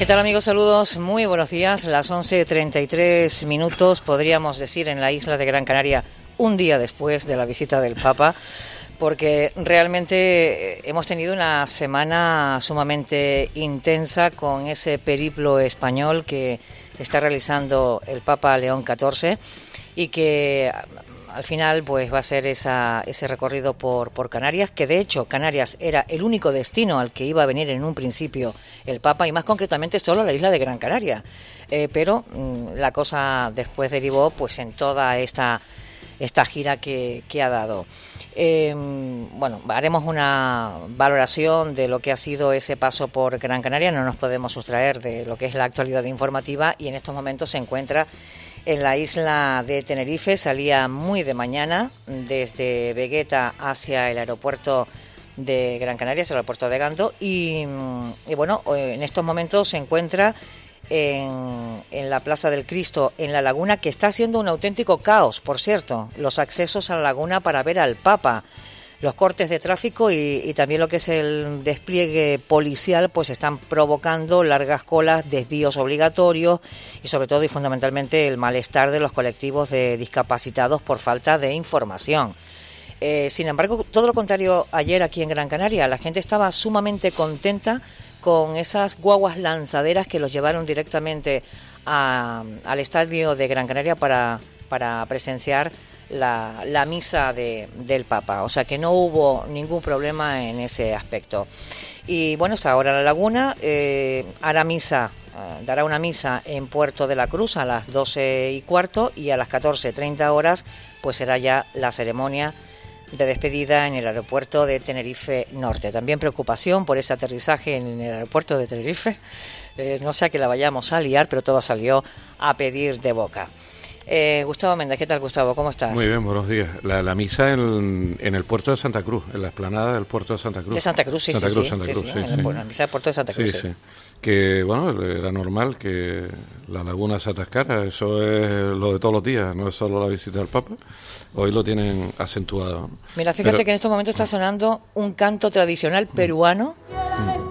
¿Qué tal, amigos? Saludos, muy buenos días. Las 11:33 minutos, podríamos decir, en la isla de Gran Canaria, un día después de la visita del Papa, porque realmente hemos tenido una semana sumamente intensa con ese periplo español que está realizando el Papa León XIV y que al final pues va a ser ese recorrido por Canarias, que de hecho Canarias era el único destino al que iba a venir en un principio el Papa, y más concretamente solo a la isla de Gran Canaria, pero la cosa después derivó pues en toda esta gira que ha dado. Bueno, haremos una valoración de lo que ha sido ese paso por Gran Canaria. No nos podemos sustraer de lo que es la actualidad informativa, y en estos momentos se encuentra en la isla de Tenerife. Salía muy de mañana desde Vegueta hacia el aeropuerto de Gran Canaria, hacia el aeropuerto de Gando, y bueno, en estos momentos se encuentra en la Plaza del Cristo, en la laguna, que está siendo un auténtico caos, por cierto, los accesos a la laguna para ver al Papa. Los cortes de tráfico y también lo que es el despliegue policial pues están provocando largas colas, desvíos obligatorios y sobre todo y fundamentalmente el malestar de los colectivos de discapacitados por falta de información. Sin embargo, todo lo contrario ayer aquí en Gran Canaria, la gente estaba sumamente contenta con esas guaguas lanzaderas que los llevaron directamente al estadio de Gran Canaria para presenciar la misa del Papa, o sea que no hubo ningún problema en ese aspecto. Y bueno, está ahora la laguna, dará una misa en Puerto de la Cruz a las 12:15, y a las 14:30 horas pues será ya la ceremonia de despedida en el aeropuerto de Tenerife Norte. También preocupación por ese aterrizaje en el aeropuerto de Tenerife, no sea que la vayamos a liar, pero todo salió a pedir de boca. Gustavo Méndez, ¿qué tal, Gustavo? ¿Cómo estás? Muy bien, buenos días. La misa en el puerto de Santa Cruz, en la explanada del puerto de Santa Cruz. De Santa Cruz, sí. La misa del puerto de Santa Cruz, sí. Que, bueno, era normal que la laguna se atascara, eso es lo de todos los días, no es solo la visita del Papa. Hoy lo tienen acentuado. Mira, fíjate que en estos momentos está sonando un canto tradicional peruano